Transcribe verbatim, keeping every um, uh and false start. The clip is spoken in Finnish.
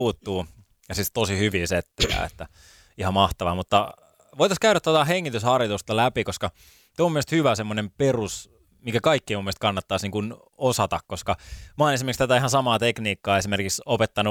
puuttuu. Ja siis tosi hyviä settejä, että ihan mahtavaa. Mutta voitaisiin käydä tuota hengitysharjoitusta läpi, koska tuo on mielestäni hyvä semmoinen perus, mikä kaikki mun mielestä kannattaisi niin kuin osata, koska mä oon esimerkiksi tätä ihan samaa tekniikkaa esimerkiksi opettanut